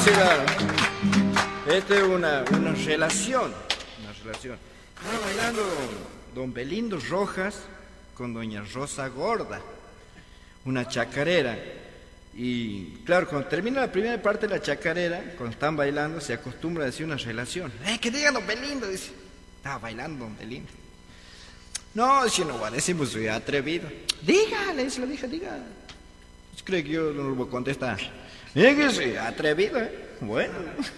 claro. Esta es una relación. Una relación. Estaba bailando don Belindo Rojas con doña Rosa Gorda, una chacarera. Y claro, cuando termina la primera parte de la chacarera, cuando están bailando, se acostumbra a decir una relación. Que diga don Belindo, dice. Estaba bailando don Belindo. No, si no va a decir, pues soy atrevido. Dígale, dice la vieja, diga. ¿Cree que yo no lo voy a contestar? Diga que soy atrevido, ¿eh? Bueno.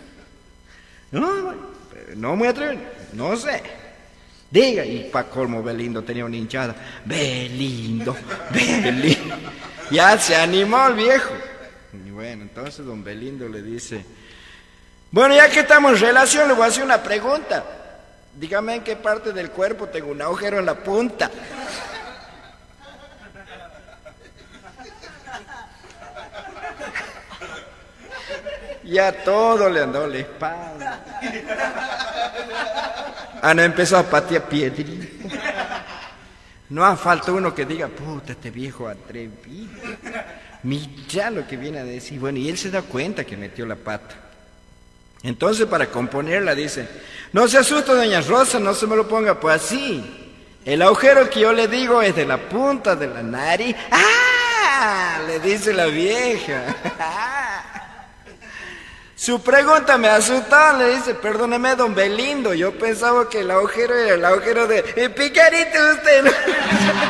No muy atrevido, no sé. Diga, y pa' colmo Belindo tenía una hinchada. Belindo. Ya se animó el viejo. Y bueno, entonces don Belindo le dice, bueno, ya que estamos en relación, le voy a hacer una pregunta. Dígame en qué parte del cuerpo tengo un agujero en la punta. Ya todo le andó la espalda. Ana empezó a patear piedrita. No hace falta uno que diga, puta, este viejo atrevido. Mira lo que viene a decir. Bueno, y él se da cuenta que metió la pata. Entonces, para componerla, dice, no se asuste, doña Rosa, no se me lo ponga pues así. El agujero que yo le digo es de la punta de la nariz. ¡Ah! Le dice la vieja. Su pregunta me asustó, le dice, perdóneme, don Belindo, yo pensaba que el agujero era el agujero de... Picarito usted, ¿no?